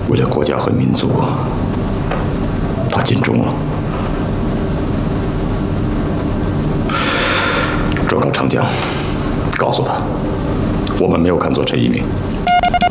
为了国家和民族，他尽忠了。转告长江，告诉他，我们没有看作陈一鸣。